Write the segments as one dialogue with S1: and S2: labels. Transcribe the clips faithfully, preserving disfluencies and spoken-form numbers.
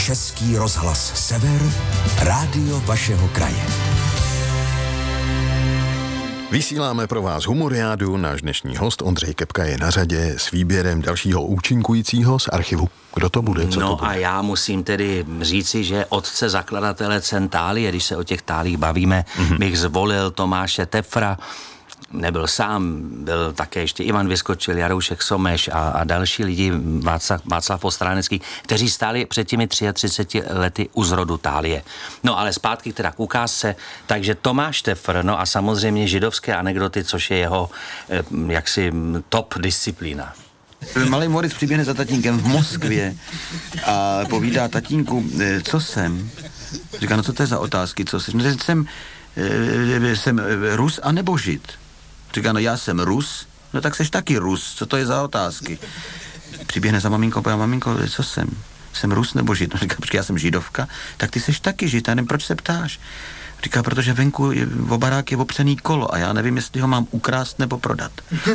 S1: Český rozhlas Sever, rádio vašeho kraje.
S2: Vysíláme pro vás Humoriádu. Náš dnešní host Ondřej Kepka je na řadě s výběrem dalšího účinkujícího z archivu. Kdo to bude? Co
S3: no
S2: to bude?
S3: A já musím tedy říci, že otce zakladatele Centálie, když se o těch tálích bavíme, mm-hmm. bych zvolil Tomáše Tefra. Nebyl sám, byl také ještě Ivan Vyskočil, Jaroušek Someš a, a další lidi, Václav, Václav Postránecký, kteří stáli před těmi třiceti třemi lety u zrodu tálie. No ale zpátky teda k ukázce, takže Tomáš Tefr, no a samozřejmě židovské anekdoty, což je jeho eh, jaksi top disciplína.
S4: Malý Moritz přiběhne za tatínkem v Moskvě a povídá: tatínku, co jsem? Říká: no co to je za otázky, co jsi? No, jsem, jsem Rus anebo Žid? Říká: no já jsem Rus. No tak seš taky Rus, co to je za otázky? Přiběhne za maminkou a povídá: maminko, co jsem? Jsem Rus nebo Žid? No říká: počkej, já jsem Židovka. Tak ty seš taky Žid, já nevím, proč se ptáš. Říká: protože venku je, o barák je opřený kolo a já nevím, jestli ho mám ukrást nebo prodat.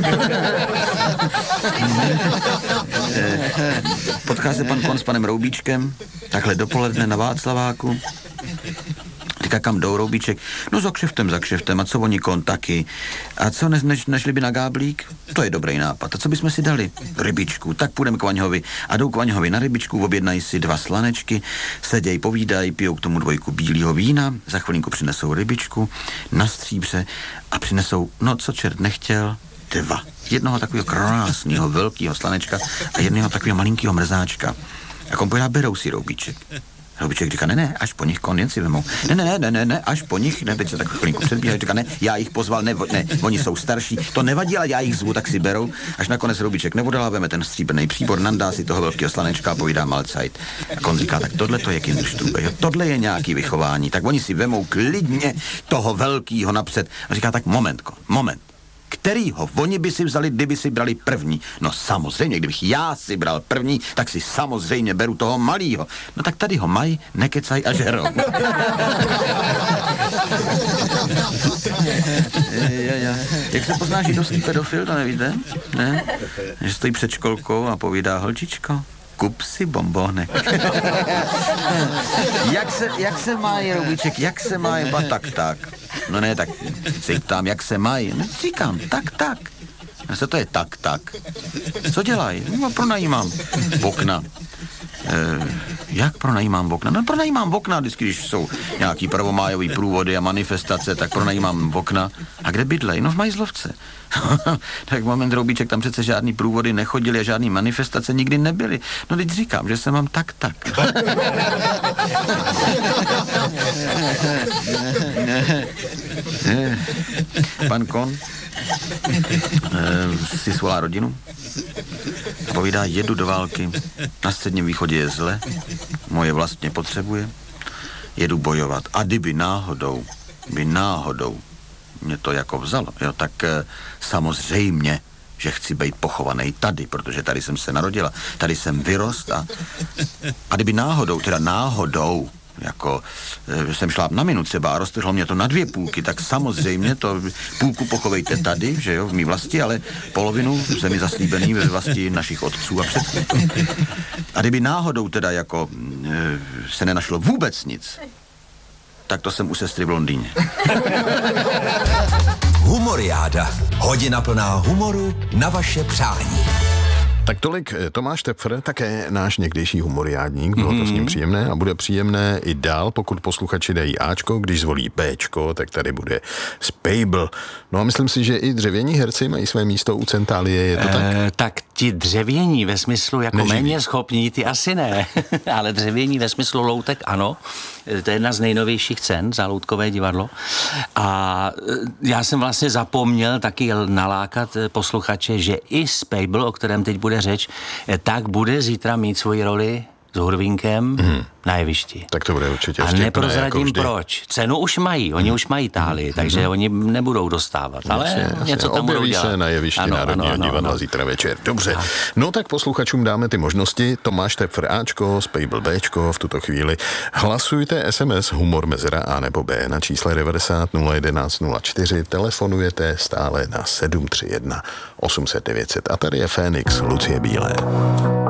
S4: Potká se pan Kon s panem Roubíčkem takhle dopoledne na Václaváku. Říká: kam jdou, Roubíček? No za kšeftem, za kšeftem. A co oni, Kon? Taky. A co, ne, než, nešli by na Gáblík? To je dobrý nápad. A co bychom si dali? Rybičku. Tak půjdeme k Vaňhovi. A jdou k Vaňhovi na rybičku, objednají si dva slanečky, sedějí, povídají, pijou k tomu dvojku bílého vína, za chvilinku přinesou rybičku na stříbře a přinesou, no co čert nechtěl, dva. Jednoho takového krásného velkého slanečka a jednoho takového malinkého mrzáčka. A Kon povídá: berou si, Roubíček. Roubíček říká: ne, ne, až po nich, Kon, jen si vemou. Ne, ne, ne, ne, ne, až po nich, ne, teď se tak chvilinku předbíhá, říká: ne, já jich pozval, ne, ne, oni jsou starší, to nevadí, ale já jich zvu, tak si berou. Až nakonec Roubíček nevodala, veme ten stříbrný příbor, nandá si toho velkého slanečka a povídá: Malcajt. A Kon říká: tak tohle to je kinderstube, tohle je nějaký vychování, tak oni si vemou klidně toho velkého napřed. A říká: tak moment, Kon, moment. Kterýho oni by si vzali, kdyby si brali první? No samozřejmě, kdybych já si bral první, tak si samozřejmě beru toho malýho. No tak tady ho mají, nekecaj a žerou. Jak se pozná židovský pedofil, to nevíte? Ne? Že stojí před školkou a povídá: holčičko, kup si bombonek. jak, se, jak se mají, Roubíček, jak se mají? Ba tak, tak. No ne, tak se ptám, jak se mají. No, říkám, tak, tak. A co to je tak, tak? Co dělají? No, pronajímám okna. E, jak pronajímám okna? No, pronajímám okna, vždycky, když jsou nějaký prvomájový průvody a manifestace, tak pronajímám okna. A kde bydlej? No v Majzlovce. Tak moment, Roubíček, tam přece žádný průvody nechodily a žádný manifestace nikdy nebyly. No teď říkám, že se mám tak, tak. Pan Kon e, si svolá rodinu a povídá: jedu do války, na Středním východě je zle, moje vlastně potřebuje, jedu bojovat. A kdyby náhodou, by náhodou mě to jako vzalo, jo, tak e, samozřejmě, že chci být pochovaný tady, protože tady jsem se narodila, tady jsem vyrost a, a kdyby náhodou, teda náhodou, jako e, jsem šla na minu třeba a roztrhlo mě to na dvě půlky, tak samozřejmě to půlku pochovejte tady, že jo, v mý vlasti, ale polovinu zemi zaslíbený ve vlasti našich otců a předků. A kdyby náhodou teda jako e, se nenašlo vůbec nic, tak to jsem u sestry v Londýně.
S1: Humoriáda. Hodina plná humoru na vaše přání.
S2: Tak tolik Tomáš Tefr, také náš někdejší humoriádník, bylo to s ním příjemné a bude příjemné i dál, pokud posluchači dají Ačko, když zvolí Bčko, tak tady bude Spejbl. No a myslím si, že i dřevění herci mají své místo u Centálie, je to tak?
S3: E, tak ti dřevění ve smyslu jako Neživí. Méně schopní, ty asi ne, ale dřevění ve smyslu loutek ano, to je jedna z nejnovějších cen za loutkové divadlo a já jsem vlastně zapomněl taky nalákat posluchače, že i Spejbl, o kterém teď bude řeč, tak bude zítra mít svoji roli s Hurvínkem mm. na jevišti.
S2: Tak to bude určitě
S3: A neprozradím jako proč. Cenu už mají, oni mm. už mají táli, mm. takže mm. oni nebudou dostávat, ale jasně, jasně. něco tam budou dělat.
S2: Se na jevišti ano, Národního ano, divadla ano. zítra večer. Dobře. A. No tak posluchačům dáme ty možnosti. Tomáš Tefr Ačko, Spejbl Bčko v tuto chvíli. Hlasujte es em es humor mezera A nebo B na čísle devadesát nula jedenáct nula čtyři. Telefonujete stále na sedm tři jedna osm set devět set. A tady je Fénix Lucie Bílé.